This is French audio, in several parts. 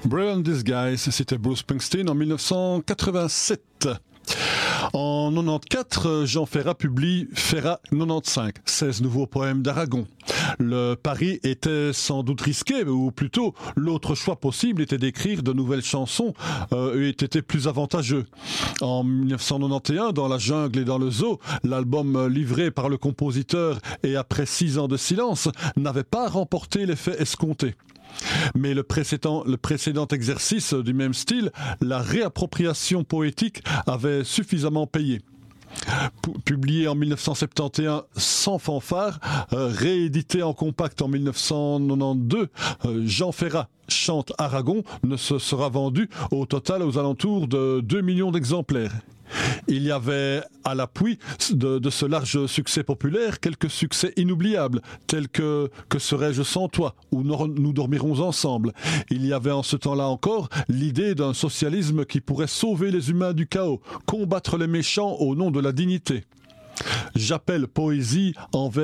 Brilliant Disguise, c'était Bruce Springsteen en 1987. En 94, Jean Ferrat publie Ferrat 95, 16 nouveaux poèmes d'Aragon. Le pari était sans doute risqué, ou plutôt l'autre choix possible était d'écrire de nouvelles chansons et était plus avantageux. En 1991, dans la jungle et dans le zoo, l'album livré par le compositeur et après 6 ans de silence n'avait pas remporté l'effet escompté. Mais le précédent exercice du même style, la réappropriation poétique, avait suffisamment payé. Publié en 1971 sans fanfare, réédité en compact en 1992, Jean Ferrat chante Aragon ne se sera vendu au total aux alentours de 2 millions d'exemplaires. Il y avait à l'appui de ce large succès populaire quelques succès inoubliables, tels que serais-je sans toi ou Nous dormirons ensemble. Il y avait en ce temps-là encore l'idée d'un socialisme qui pourrait sauver les humains du chaos, combattre les méchants au nom de la dignité. J'appelle poésie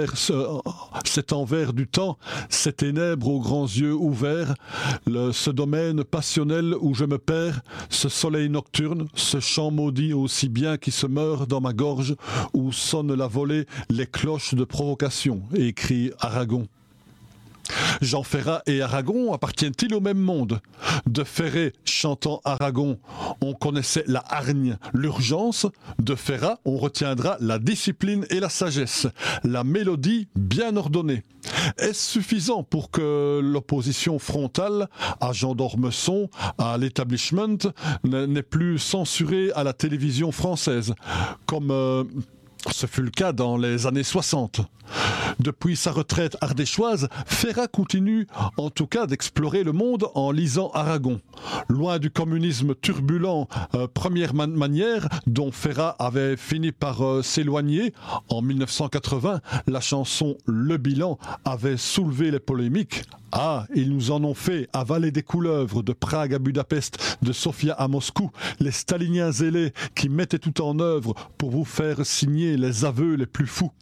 cet envers du temps, ces ténèbres aux grands yeux ouverts, ce domaine passionnel où je me perds, ce soleil nocturne, ce chant maudit aussi bien qui se meurt dans ma gorge, où sonnent la volée les cloches de provocation, écrit Aragon. Jean Ferrat et Aragon appartiennent-ils au même monde ? De Ferré chantant Aragon, on connaissait la hargne, l'urgence. De Ferrat, on retiendra la discipline et la sagesse, la mélodie bien ordonnée. Est-ce suffisant pour que l'opposition frontale à Jean d'Ormesson, à l'établissement, n'est plus censurée à la télévision française, comme ce fut le cas dans les années 60. Depuis sa retraite ardéchoise, Ferrat continue en tout cas d'explorer le monde en lisant Aragon. Loin du communisme turbulent, première manière dont Ferrat avait fini par s'éloigner, en 1980, la chanson Le Bilan avait soulevé les polémiques. Ah, ils nous en ont fait avaler des couleuvres, de Prague à Budapest, de Sofia à Moscou, les staliniens zélés qui mettaient tout en œuvre pour vous faire signer les aveux les plus fous.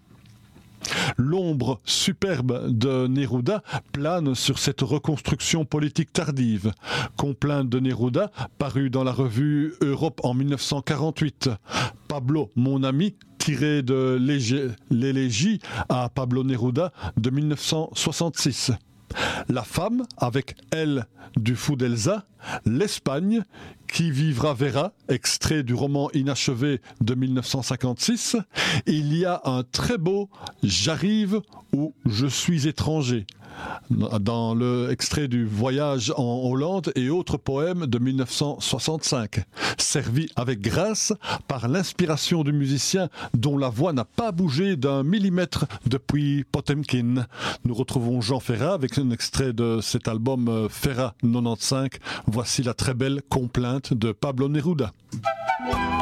L'ombre superbe de Neruda plane sur cette reconstruction politique tardive. Complainte de Neruda, parue dans la revue Europe en 1948. Pablo, mon ami, tiré de l'élégie à Pablo Neruda de 1966. La femme, avec elle du fou d'Elsa, l'Espagne, qui vivra verra, extrait du roman inachevé de 1956. Il y a un très beau J'arrive ou Je suis étranger, dans le extrait du Voyage en Hollande et autres poèmes de 1965, servi avec grâce par l'inspiration du musicien dont la voix n'a pas bougé d'un millimètre depuis Potemkin. Nous retrouvons Jean Ferrat avec un extrait de cet album Ferrat 95. Voici la très belle complainte de Pablo Neruda.